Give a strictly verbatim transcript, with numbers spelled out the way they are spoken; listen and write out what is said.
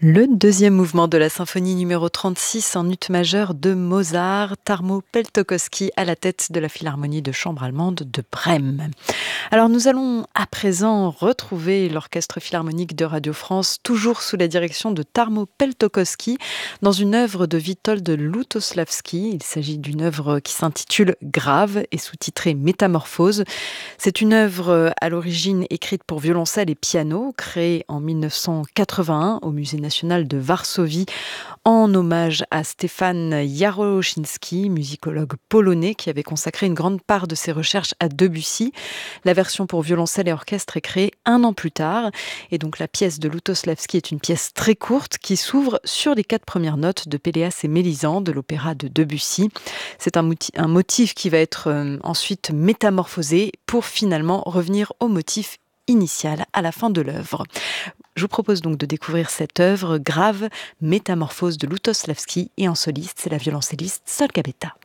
Le deuxième mouvement de la symphonie numéro trente-six en ut majeur de Mozart, Tarmo Peltokoski à la tête de la Philharmonie de chambre allemande de Brême. Alors nous allons à présent retrouver l'Orchestre philharmonique de Radio France, toujours sous la direction de Tarmo Peltokoski, dans une œuvre de Witold Lutosławski. Il s'agit d'une œuvre qui s'intitule Grave et sous-titrée Métamorphose. C'est une œuvre à l'origine écrite pour violoncelle et piano, créée en mille neuf cent quatre-vingt-un au Musée national de Varsovie, en hommage à Stefan Jaroszynski, musicologue polonais qui avait consacré une grande part de ses recherches à Debussy. La version pour violoncelle et orchestre est créée un an plus tard. Et donc la pièce de Lutosławski est une pièce très courte qui s'ouvre sur les quatre premières notes de Péléas et Mélisande de l'opéra de Debussy. C'est un, moti- un motif qui va être euh, ensuite métamorphosé pour finalement revenir au motif initial à la fin de l'œuvre. Je vous propose donc de découvrir cette œuvre Grave, métamorphose de Lutosławski, et en soliste, c'est la violoncelliste Sol Gabetta.